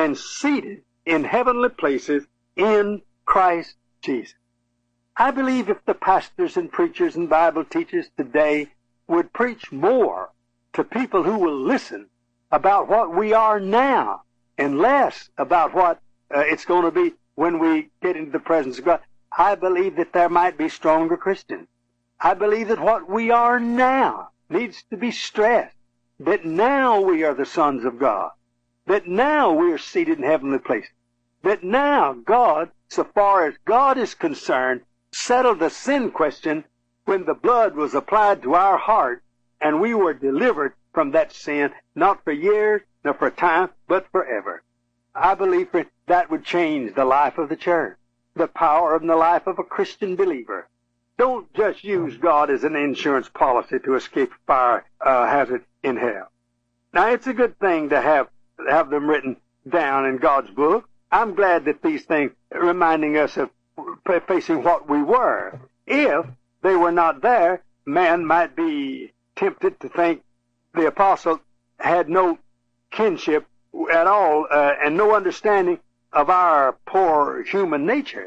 and seated in heavenly places in Christ Jesus. I believe if the pastors and preachers and Bible teachers today would preach more to people who will listen about what we are now and less about what it's going to be when we get into the presence of God, I believe that there might be stronger Christians. I believe that what we are now needs to be stressed, that now we are the sons of God, that now we are seated in heavenly places, that now God, so far as God is concerned, settled the sin question when the blood was applied to our heart and we were delivered from that sin, not for years, nor for time, but forever. I believe that would change the life of the church, the power of the life of a Christian believer. Don't just use God as an insurance policy to escape fire hazard in hell. Now, it's a good thing to have them written down in God's book. I'm glad that these things are reminding us of facing what we were. If they were not there, man might be tempted to think the apostle had no kinship at all and no understanding of our poor human nature.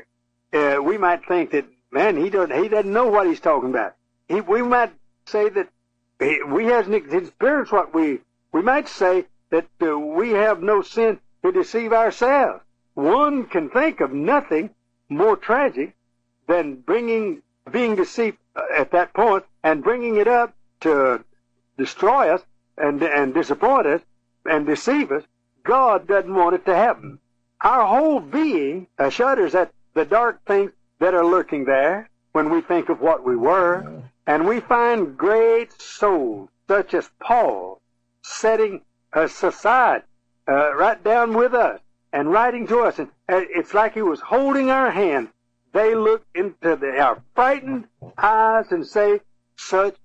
We might think that, man, he doesn't know what he's talking about. We might say that we hasn't experienced what we might say that we have no sin to deceive ourselves. One can think of nothing more tragic than being deceived at that point and bringing it up to destroy us and disappoint us and deceive us. God doesn't want it to happen. Our whole being shudders at the dark things that are lurking there when we think of what we were, and we find great souls such as Paul setting us aside right down with us and writing to us, and it's like he was holding our hand. They look into our frightened eyes and say, such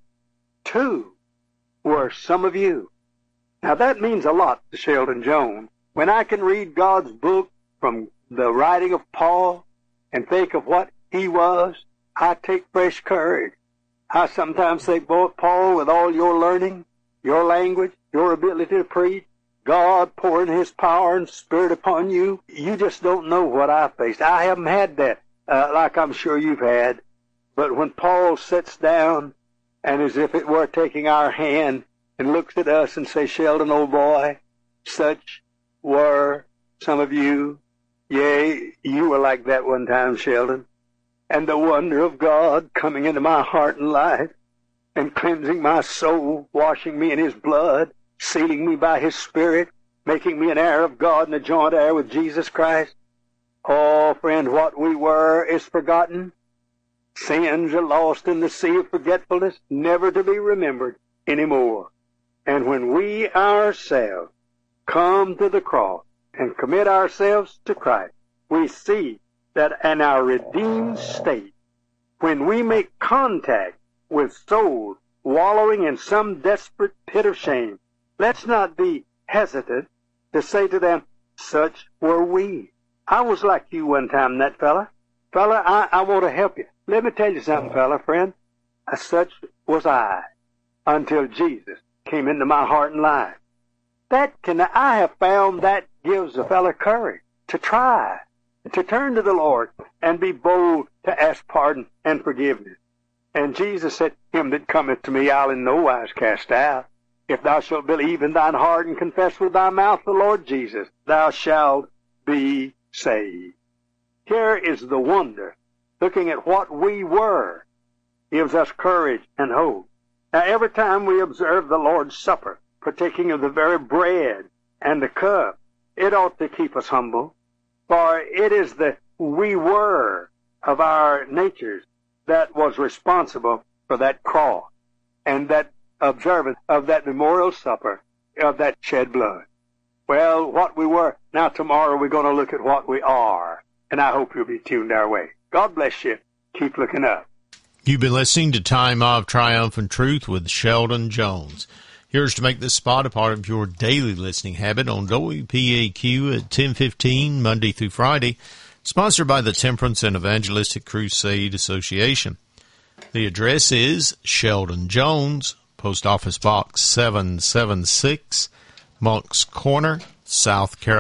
too were some of you. Now that means a lot to Sheldon Jones. When I can read God's book from the writing of Paul and think of what he was, I take fresh courage. I sometimes say, boy, Paul, with all your learning, your language, your ability to preach, God pouring his power and spirit upon you, you just don't know what I faced. I haven't had that like I'm sure you've had. But when Paul sits down and as if it were taking our hand and looks at us and says, Sheldon, old boy, such were some of you. Yea, you were like that one time, Sheldon. And the wonder of God coming into my heart and life and cleansing my soul, washing me in his blood, sealing me by his Spirit, making me an heir of God and a joint heir with Jesus Christ. Oh, friend, what we were is forgotten. Sins are lost in the sea of forgetfulness, never to be remembered anymore. And when we ourselves come to the cross and commit ourselves to Christ, we see that in our redeemed state, when we make contact with souls wallowing in some desperate pit of shame, let's not be hesitant to say to them, such were we. I was like you one time, that fella. Fella, I want to help you. Let me tell you something, fella, friend. Such was I until Jesus came into my heart and life. I have found that gives a fella courage to try, to turn to the Lord and be bold to ask pardon and forgiveness. And Jesus said, him that cometh to me I'll in no wise cast out. If thou shalt believe in thine heart and confess with thy mouth the Lord Jesus, thou shalt be saved. Here is the wonder. Looking at what we were gives us courage and hope. Now, every time we observe the Lord's Supper, partaking of the very bread and the cup, it ought to keep us humble, for it is the we were of our natures that was responsible for that cross and that observance of that memorial supper of that shed blood. Well, what we were, now tomorrow we're going to look at what we are, and I hope you'll be tuned our way. God bless you. Keep looking up. You've been listening to Time of Triumphant Truth with Sheldon Jones. Here's to make this spot a part of your daily listening habit on WPAQ at 10:15 Monday through Friday, sponsored by the Temperance and Evangelistic Crusade Association. The address is Sheldon Jones, Post Office Box 776, Moncks Corner, South Carolina.